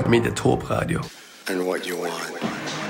Mit der Top Radio. And what you want.